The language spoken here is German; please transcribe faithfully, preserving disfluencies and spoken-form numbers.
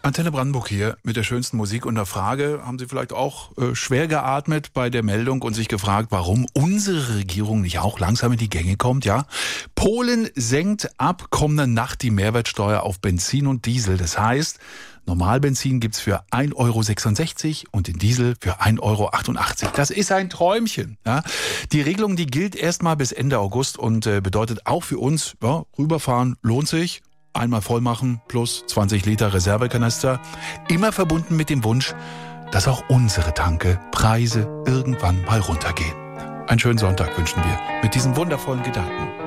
Antenne Brandenburg hier mit der schönsten Musik und der Frage, haben Sie vielleicht auch äh, schwer geatmet bei der Meldung und sich gefragt, warum unsere Regierung nicht auch langsam in die Gänge kommt, ja? Polen senkt ab kommender Nacht die Mehrwertsteuer auf Benzin und Diesel. Das heißt, Normalbenzin gibt's für ein Euro sechsundsechzig und den Diesel für ein Euro achtundachtzig. Das ist ein Träumchen. Ja? Die Regelung, die gilt erstmal bis Ende August und äh, bedeutet auch für uns, ja, rüberfahren lohnt sich. Einmal voll machen plus zwanzig Liter Reservekanister. Immer verbunden mit dem Wunsch, dass auch unsere Tanke-Preise irgendwann mal runtergehen. Einen schönen Sonntag wünschen wir mit diesen wundervollen Gedanken.